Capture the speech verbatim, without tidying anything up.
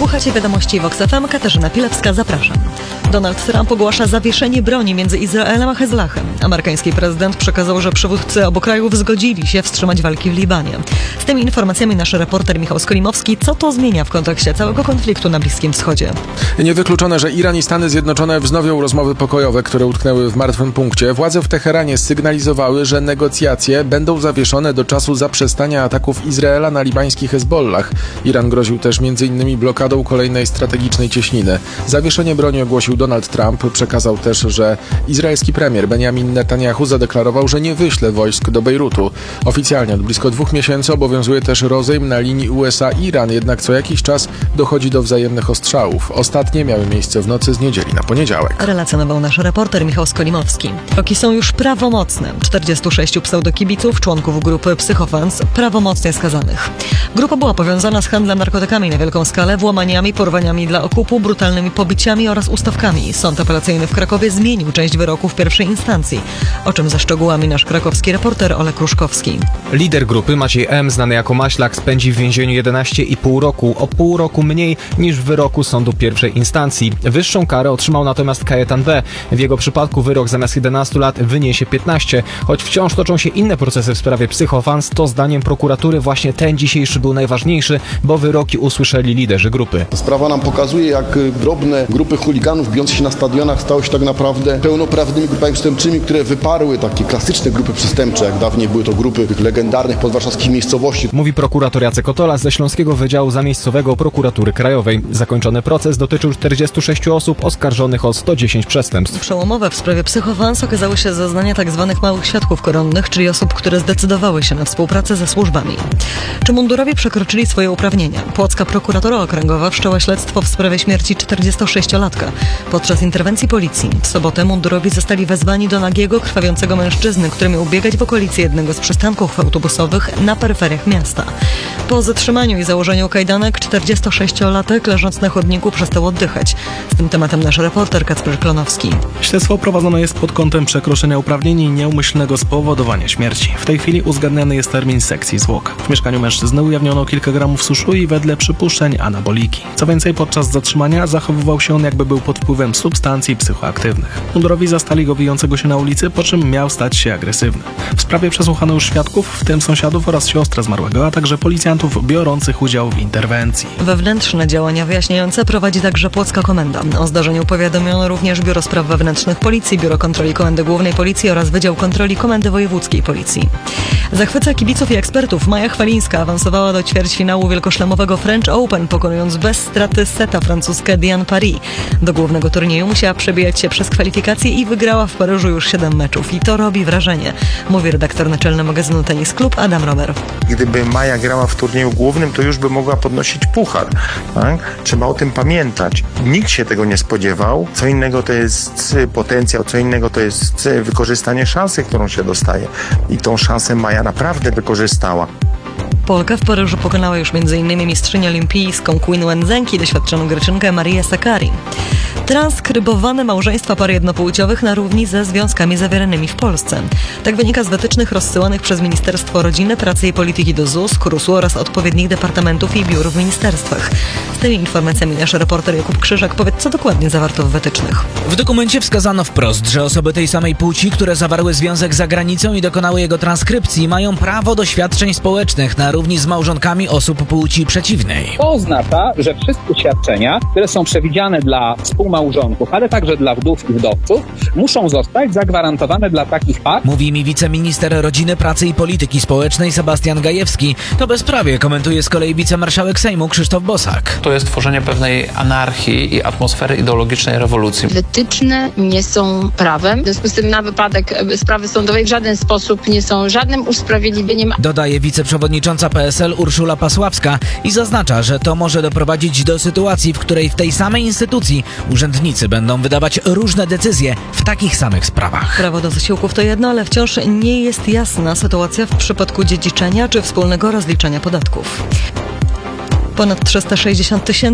Słuchacie wiadomości Vox F M, Katarzyna Pilewska, zapraszam. Donald Trump ogłasza zawieszenie broni między Izraelem a Hezbollah. Amerykański prezydent przekazał, że przywódcy obu krajów zgodzili się wstrzymać walki w Libanie. Z tymi informacjami nasz reporter Michał Skolimowski. Co to zmienia w kontekście całego konfliktu na Bliskim Wschodzie? Niewykluczone, że Iran i Stany Zjednoczone wznowią rozmowy pokojowe, które utknęły w martwym punkcie. Władze w Teheranie sygnalizowały, że negocjacje będą zawieszone do czasu zaprzestania ataków Izraela na libański Hezbollah. Iran groził też m.in. blokadą kolejnej strategicznej cieśniny. Zawieszenie broni ogłosił Donald Trump. Przekazał też, że izraelski premier Benjamin Netanyahu zadeklarował, że nie wyśle wojsk do Bejrutu. Oficjalnie od blisko dwóch miesięcy obowiązuje też rozejm na linii U S A-Iran, jednak co jakiś czas dochodzi do wzajemnych ostrzałów. Ostatnie miały miejsce w nocy z niedzieli na poniedziałek. Relacjonował nasz reporter Michał Skolimowski. Roki są już prawomocne. czterdziestu sześciu pseudokibiców, członków grupy Psychofans, prawomocnie skazanych. Grupa była powiązana z handlem narkotykami na wielką skalę, włamaniami, porwaniami dla okupu, brutalnymi pobiciami oraz ustawkami. Sąd apelacyjny w Krakowie zmienił część wyroku w pierwszej instancji. O czym ze szczegółami nasz krakowski reporter Olek Kruszkowski. Lider grupy Maciej M., znany jako Maślak, spędzi w więzieniu jedenaście i pół roku, o pół roku mniej niż w wyroku sądu pierwszej instancji. Wyższą karę otrzymał natomiast Kajetan B. W jego przypadku wyrok zamiast jedenastu lat wyniesie piętnaście. Choć wciąż toczą się inne procesy w sprawie Psychofans, to zdaniem prokuratury właśnie ten dzisiejszy był najważniejszy, bo wyroki usłyszeli liderzy grupy. Sprawa nam pokazuje, jak drobne grupy chuliganów bijące się na stadionach stały się tak naprawdę pełnoprawnymi grupami przestępczymi, które wyparły takie klasyczne grupy przestępcze, jak dawniej były to grupy tych legendarnych podwarszawskich miejscowości. Mówi prokurator Jacek Otola ze Śląskiego Wydziału Zamiejscowego Prokuratury Krajowej. Zakończony proces dotyczył czterdziestu sześciu osób oskarżonych o sto dziesięć przestępstw. Przełomowe w sprawie Psychofans okazały się zeznania tzw. małych świadków koronnych, czyli osób, które zdecydowały się na współpracę ze służbami. Czy mundurowi przekroczyli swoje uprawnienia? Płocka prokuratura okręgowa wszczęła śledztwo w sprawie śmierci czterdziestosześciolatka. Podczas interwencji policji w sobotę mundurowi zostali wezwani do nagiego, krwawiącego mężczyzny, który miał biegać w okolicy jednego z przystanków autobusowych na peryferiach miasta. Po zatrzymaniu i założeniu kajdanek czterdziestosześciolatek leżąc na chodniku przestał oddychać. Z tym tematem nasz reporter Kacper Klonowski. Śledztwo prowadzone jest pod kątem przekroczenia uprawnień i nieumyślnego spowodowania śmierci. W tej chwili uzgadniany jest termin sekcji zwłok. W mieszkaniu mężczyzny ujawniono kilka gramów suszu i wedle przypuszczeń anaboliki. Co więcej, podczas zatrzymania zachowywał się on, jakby był pod wpływem substancji psychoaktywnych. Mundurowi zastali go wijącego się na ulicy, po czym miał stać się agresywny. W sprawie przesłuchano już świadków, w tym sąsiadów oraz siostrę zmarłego, a także policjantów biorących udział w interwencji. Wewnętrzne działania wyjaśniające prowadzi także Płocka Komenda. O zdarzeniu powiadomiono również Biuro Spraw Wewnętrznych Policji, Biuro Kontroli Komendy Głównej Policji oraz Wydział Kontroli Komendy Wojewódzkiej Policji. Zachwyca kibiców i ekspertów. Maja Chwalińska awansowała do ćwierćfinału wielkoszlemowego French Open, pokonując bez straty seta francuskę Diane Paris. Do głównego turnieju musiała przebijać się przez kwalifikacje i wygrała w Paryżu już siedem meczów. I to robi wrażenie, mówi redaktor naczelny magazynu Tenis Club Adam Romer. Gdyby Maja grała w turnieju głównym, to już by mogła podnosić puchar. Tak? Trzeba o tym pamiętać. Nikt się tego nie spodziewał. Co innego to jest potencjał, co innego to jest wykorzystanie szansy, którą się dostaje. I tą szansę Maja naprawdę wykorzystała. Polka w Paryżu pokonała już m.in. mistrzynię olimpijską Queen Wenzeng i doświadczoną Greczynkę Marię Sakkari. Transkrybowane małżeństwa par jednopłciowych na równi ze związkami zawieranymi w Polsce. Tak wynika z wytycznych rozsyłanych przez Ministerstwo Rodziny, Pracy i Polityki do Z U S, K R U S u oraz odpowiednich departamentów i biur w ministerstwach. Z tymi informacjami nasz reporter Jakub Krzyżak powie, co dokładnie zawarto w wytycznych. W dokumencie wskazano wprost, że osoby tej samej płci, które zawarły związek za granicą i dokonały jego transkrypcji, mają prawo do świadczeń społecznych na równi z małżonkami osób płci przeciwnej. To oznacza, że wszystkie świadczenia, które są przewidziane dla współmałżonków, ale także dla wdów i wdowców, muszą zostać zagwarantowane dla takich par. Mówi mi wiceminister Rodziny, Pracy i Polityki Społecznej Sebastian Gajewski. To bezprawie komentuje z kolei wicemarszałek Sejmu Krzysztof Bosak. To jest tworzenie pewnej anarchii i atmosfery ideologicznej rewolucji. Wytyczne nie są prawem. W związku z tym na wypadek sprawy sądowej w żaden sposób nie są żadnym usprawiedliwieniem. Dodaje wiceprzewodnicząca P S L Urszula Pasławska i zaznacza, że to może doprowadzić do sytuacji, w której w tej samej instytucji urzędnicy będą wydawać różne decyzje w takich samych sprawach. Prawo do zasiłków to jedno, ale wciąż nie jest jasna sytuacja w przypadku dziedziczenia czy wspólnego rozliczania podatków. Ponad trzysta sześćdziesiąt tysięcy